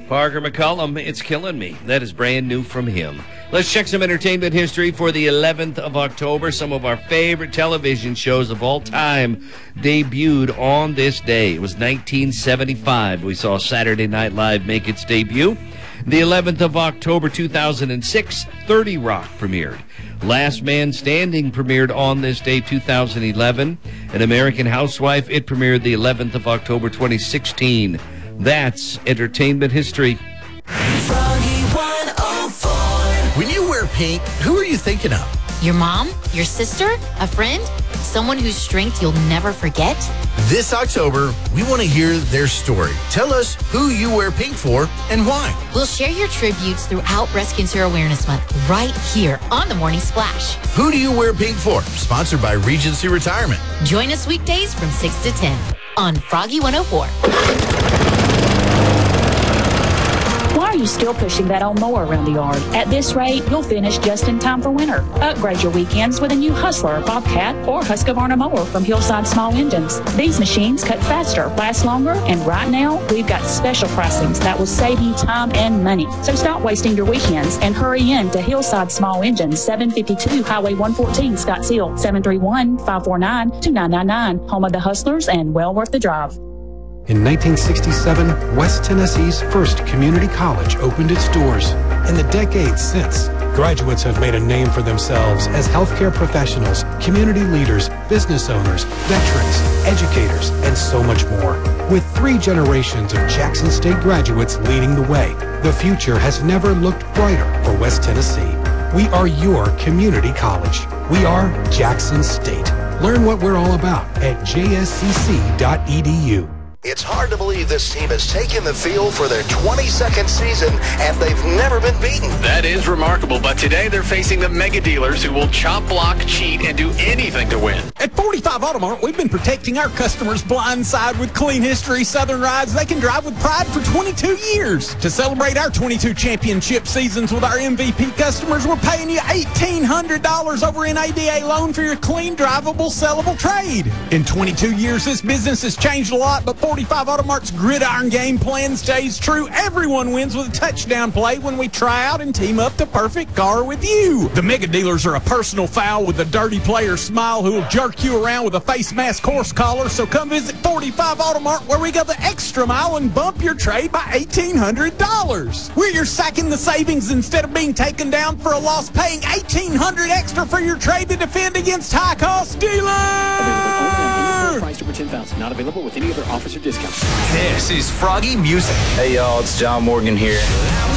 Parker McCollum, It's Killing Me. That is brand new from him. Let's check some entertainment history for the 11th of October. Some of our favorite television shows of all time debuted on this day. It was 1975. We saw Saturday Night Live make its debut. The 11th of October, 2006, 30 Rock premiered. Last Man Standing premiered on this day, 2011. An American Housewife, it premiered the 11th of October, 2016. That's entertainment history. Froggy 104. When you wear pink, who are you thinking of? Your mom? Your sister? A friend? Someone whose strength you'll never forget? This October, we want to hear their story. Tell us who you wear pink for and why. We'll share your tributes throughout Breast Cancer Awareness Month right here on The Morning Splash. Who do you wear pink for? Sponsored by Regency Retirement. Join us weekdays from 6 to 10 on Froggy 104. Why are you still pushing that old mower around the yard? At this rate, you'll finish just in time for winter. Upgrade your weekends with a new Hustler, Bobcat, or Husqvarna mower from Hillside Small Engines. These machines cut faster, last longer, and right now, we've got special pricings that will save you time and money. So stop wasting your weekends and hurry in to Hillside Small Engines, 752 Highway 114, Scottsdale, 731-549-2999. Home of the Hustlers and well worth the drive. In 1967, West Tennessee's first community college opened its doors. In the decades since, graduates have made a name for themselves as healthcare professionals, community leaders, business owners, veterans, educators, and so much more. With 3 generations of Jackson State graduates leading the way, the future has never looked brighter for West Tennessee. We are your community college. We are Jackson State. Learn what we're all about at jscc.edu. It's hard to believe this team has taken the field for their 22nd season, and they've never been beaten. That is remarkable, but today they're facing the mega dealers who will chop, block, cheat, and do anything to win. At 45 Automart, we've been protecting our customers' blind side with clean history Southern rides they can drive with pride for 22 years. To celebrate our 22 championship seasons with our MVP customers, we're paying you $1,800 over an ADA loan for your clean, drivable, sellable trade. In 22 years, this business has changed a lot, but 45 Automart's gridiron game plan stays true. Everyone wins with a touchdown play when we try out and team up the perfect car with you. The mega dealers are a personal foul with a dirty player smile who will jerk you around with a face mask horse collar. So come visit 45 Automart where we go the extra mile and bump your trade by $1,800. We're your sacking the savings instead of being taken down for a loss, paying $1,800 extra for your trade to defend against high-cost dealers. Price over $10,000. Not available with any other offers or discounts. This is Froggy Music. Hey, y'all, it's John Morgan here.